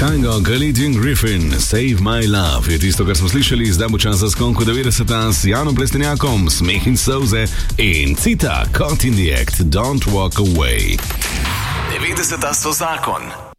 Kango, Khalid in Griffin, Save My Love je tisto, kar smo slišali. Zdaj bo čas za skonko 90 s Janom Plestenjakom, Smeh in solze in Cita, Caught in the Act, Don't Walk Away. 90 so zakon.